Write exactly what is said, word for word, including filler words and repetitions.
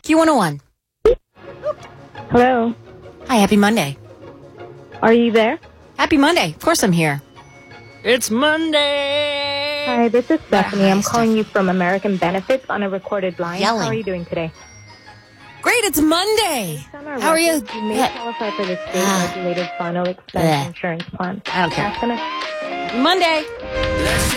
Q one oh one. Hello. Hi, happy Monday. Are you there? Happy Monday. Of course I'm here. It's Monday. Hi, this is Stephanie. Hi, I'm Steph- calling you from American Benefits on a recorded line. Yelling. How are you doing today? Great, it's Monday. On our How are you? records, You may Yeah. qualify for the Ah. state-regulated final expense Bleh. insurance plan. I don't care. That's gonna- Monday.